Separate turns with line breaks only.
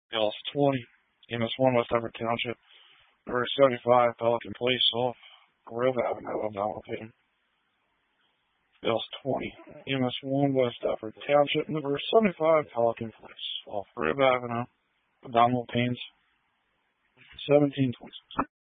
Dallas 20, MS1 West Everett Township, number 75, Pelican Place, off Grove Avenue, O'Donnell Payne. Dallas 20, MS1 West Everett Township, number 75, Pelican Place, off Grove Avenue, O'Donnell Payne. 1726.